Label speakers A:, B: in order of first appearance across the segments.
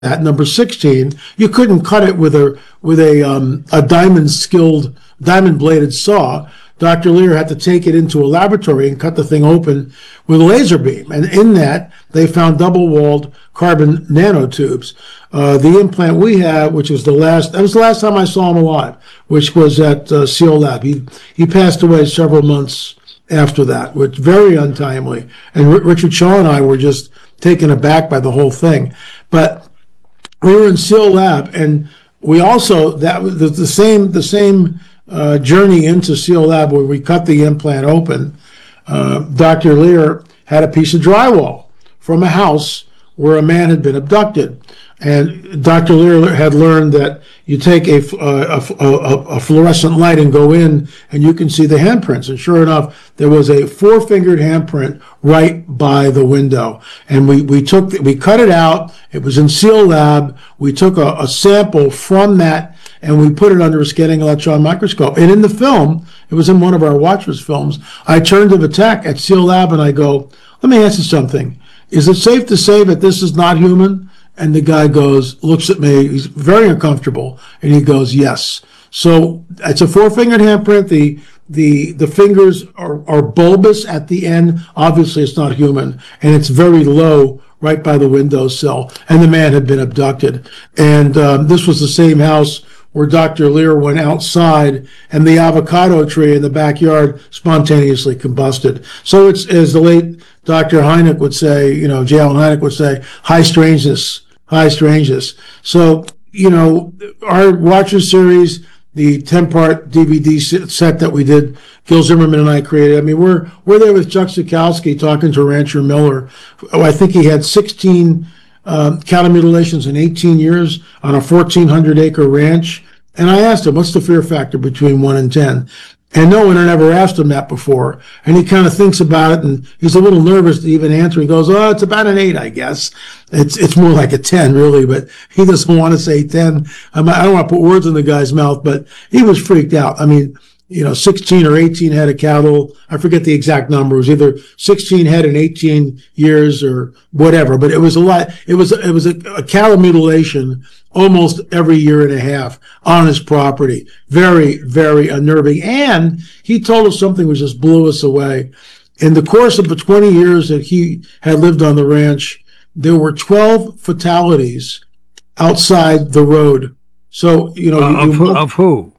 A: at number 16, you couldn't cut it with a diamond bladed saw. Dr. Lear had to take it into a laboratory and cut the thing open with a laser beam. And in that, they found double-walled carbon nanotubes. The implant we had, that was the last time I saw him alive, which was at Seal Lab. He passed away several months after that, which very untimely. And Richard Shaw and I were just taken aback by the whole thing. But we were in Seal Lab, and we also, that was the same journey into Seal Lab where we cut the implant open. Dr. Lear had a piece of drywall from a house where a man had been abducted. And Dr. Lear had learned that you take a fluorescent light and go in, and you can see the handprints. And sure enough, there was a four-fingered handprint right by the window. And we cut it out. It was in Seal Lab. We took a sample from that, and we put it under a scanning electron microscope. And in the film, it was in one of our Watchers films, I turned to the tech at Seal Lab and I go, let me ask you something. Is it safe to say that this is not human? And the guy looks at me, he's very uncomfortable, and he goes, yes. So it's a four-fingered handprint. The fingers are bulbous at the end. Obviously, it's not human, and it's very low right by the windowsill. And the man had been abducted. And this was the same house where Dr. Lear went outside, and the avocado tree in the backyard spontaneously combusted. So it's, as the late Dr. Hynek would say, J. Allen Hynek would say, high strangeness. So, our Watchers series, the 10-part DVD set that we did, Gil Zimmerman and I created. I mean, we're there with Chuck Zukowski talking to Rancher Miller. I think he had 16 cattle mutilations in 18 years on a 1,400-acre ranch. And I asked him, what's the fear factor between 1 and 10? And no one had ever asked him that before. And he kind of thinks about it, and he's a little nervous to even answer. He goes, oh, it's about an 8, I guess. It's more like a 10, really, but he doesn't want to say 10. I don't want to put words in the guy's mouth, but he was freaked out. I mean, 16 or 18 head of cattle. I forget the exact number. It was either 16 head in 18 years or whatever, but it was a lot. It was a cattle mutilation almost every year and a half on his property. Very, very unnerving. And he told us something which just blew us away. In the course of the 20 years that he had lived on the ranch, there were 12 fatalities outside the road. So,
B: of who?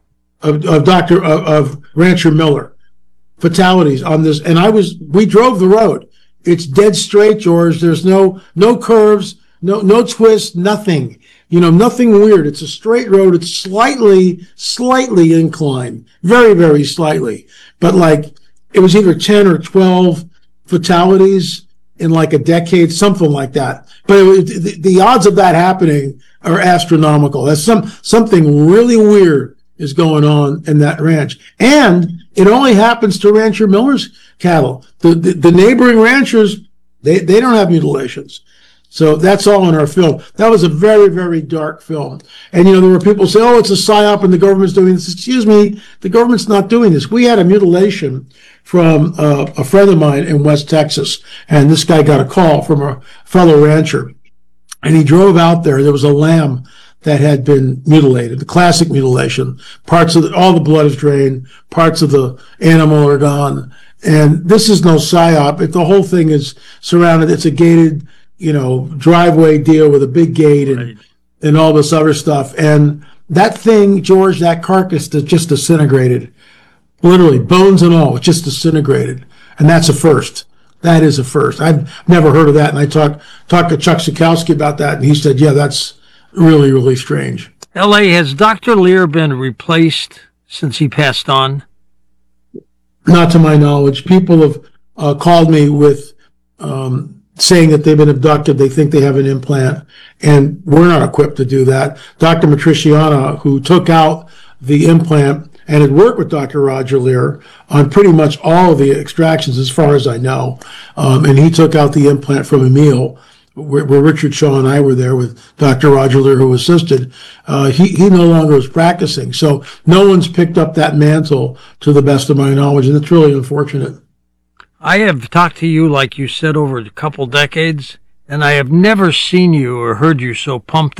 A: Of Rancher Miller, fatalities on this. And we drove the road. It's dead straight, George. There's no curves, no twists, nothing. Nothing weird. It's a straight road. It's slightly inclined, very, very slightly. But it was either 10 or 12 fatalities in like a decade, something like that. But the odds of that happening are astronomical. That's something really weird is going on in that ranch. And it only happens to Rancher Miller's cattle. The neighboring ranchers, they don't have mutilations. So that's all in our film. That was a very, very dark film. And, there were people say, oh, it's a psyop and the government's doing this. Excuse me, the government's not doing this. We had a mutilation from a friend of mine in West Texas. And this guy got a call from a fellow rancher. And he drove out there. There was a lamb that had been mutilated, the classic mutilation. All the blood is drained, parts of the animal are gone. And this is no psyop. The whole thing is surrounded. It's a gated, driveway deal with a big gate and all this other stuff. And that thing, George, that carcass that just disintegrated, literally bones and all, it just disintegrated. And that's a first. That is a first. I've never heard of that. And I talked to Chuck Zukowski about that, and he said, yeah, that's really, really strange.
B: L.A., has Dr. Lear been replaced since he passed on?
A: Not to my knowledge. People have called me with saying that they've been abducted. They think they have an implant, and we're not equipped to do that. Dr. Matriciana, who took out the implant and had worked with Dr. Roger Lear on pretty much all of the extractions, as far as I know, and he took out the implant from Emil, where Richard Shaw and I were there with Dr. Roger Lear, who assisted. He no longer is practicing. So no one's picked up that mantle to the best of my knowledge, and it's really unfortunate.
B: I have talked to you, like you said, over a couple decades, and I have never seen you or heard you so pumped